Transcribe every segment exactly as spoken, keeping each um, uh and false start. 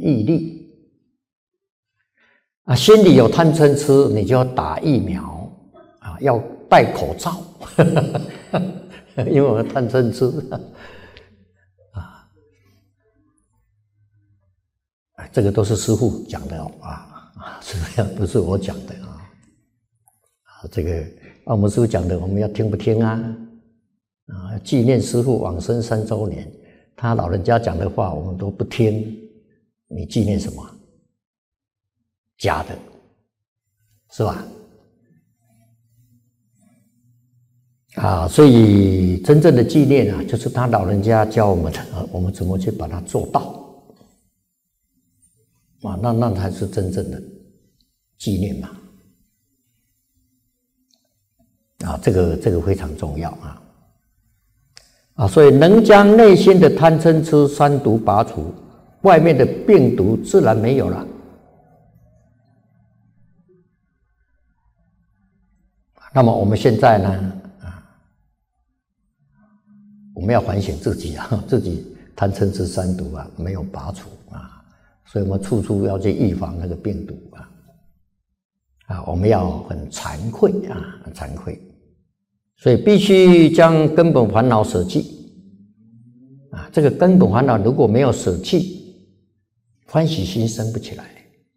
疫力啊。心里有贪嗔痴，你就要打疫苗啊，要戴口罩，因为我们贪嗔痴啊，这个都是师父讲的哦啊，是这样，不是我讲的啊。啊，这个啊，我们师父讲的，我们要听不听啊？啊，纪念师父往生三周年，他老人家讲的话我们都不听，你纪念什么？假的，是吧？啊，所以真正的纪念啊，就是他老人家教我们的，我们怎么去把它做到啊？那那才是真正的纪念嘛！啊，这个这个非常重要啊！啊，所以能将内心的贪嗔痴三毒拔除，外面的病毒自然没有了。那么我们现在呢？啊，我们要反省自己啊，自己贪嗔痴三毒啊没有拔除啊，所以我们处处要去预防那个病毒啊。啊，我们要很惭愧啊，很惭愧。所以必须将根本烦恼舍弃啊！这个根本烦恼如果没有舍弃，欢喜心生不起来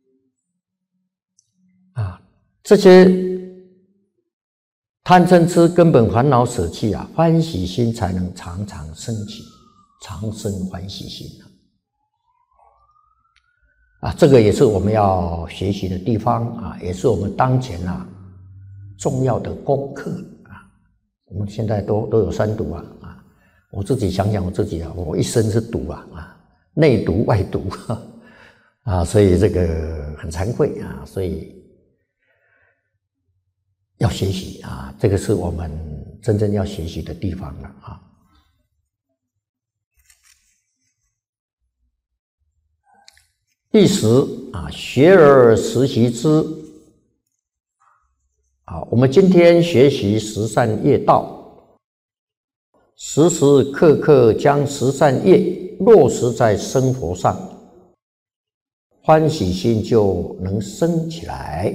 啊！这些贪嗔痴根本烦恼舍弃啊，欢喜心才能常常升起，常生欢喜心啊！这个也是我们要学习的地方啊，也是我们当前啊重要的功课。我们现在都都有三毒啊啊！我自己想想我自己啊，我一生是毒啊啊，内毒外毒啊，所以这个很惭愧啊，所以要学习啊，这个是我们真正要学习的地方了啊。第十啊，学而时习之。啊，我们今天学习十善业道，时时刻刻将十善业落实在生活上，欢喜心就能升起来。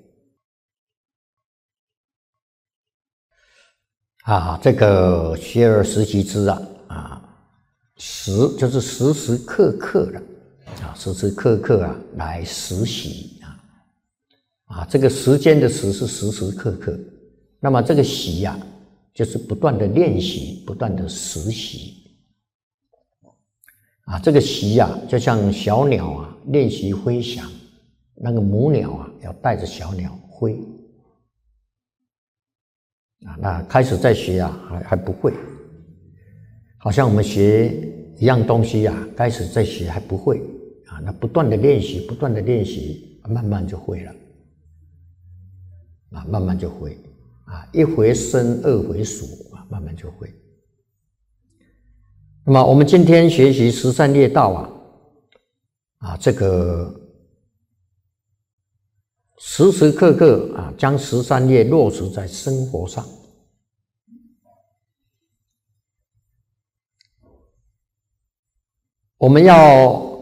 啊，这个学而时习之啊，啊，时就是时时刻刻的啊，时时刻刻啊来实习。啊，这个时间的时是时时刻刻，那么这个习呀、啊，就是不断的练习，不断的实习。啊，这个习呀、啊，就像小鸟啊练习飞翔，那个母鸟啊要带着小鸟飞。啊，那开始在学啊，还还不会，好像我们学一样东西啊，开始在学还不会啊，那不断的练习，不断的练习，慢慢就会了。啊，慢慢就会啊，一回生，二回熟啊，慢慢就会。那么我们今天学习十善业道啊，啊，这个时时刻刻啊，将十善业落实在生活上。我们要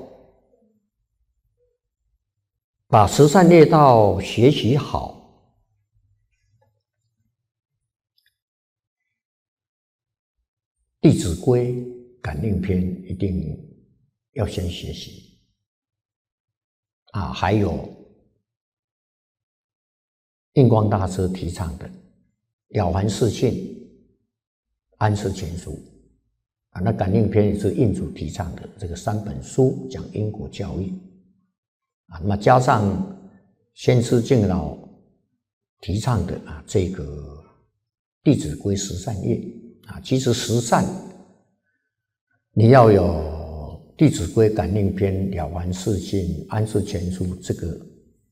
把十善业道学习好。《弟子规》感应篇一定要先学习啊，还有印光大师提倡的《了凡四训》《安世全书》啊，那感应篇也是印主提倡的这个三本书讲因果教育啊，那么加上先师敬老提倡的啊这个《弟子规》十善业。啊，其实十善，你要有《弟子规》感应篇、了凡四训、安世全书这个、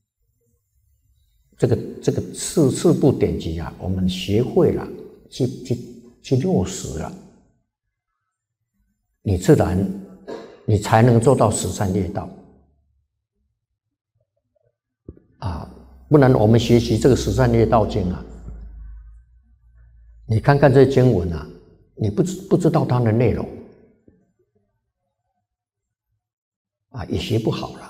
这个、这个四四部典籍啊，我们学会了，去去去落实了，你自然你才能做到十善业道啊，不然我们学习这个十善业道经啊。你看看这经文啊，你不知不知道它的内容啊，也学不好了。